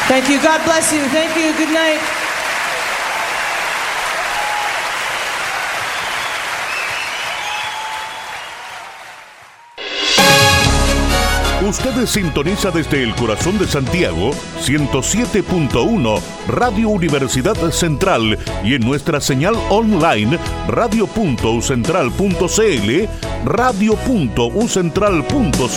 Thank you. God bless you. Thank you. Good night. Usted sintoniza desde el corazón de Santiago 107.1 Radio Universidad Central y en nuestra señal online radio.ucentral.cl, radio.ucentral.cl.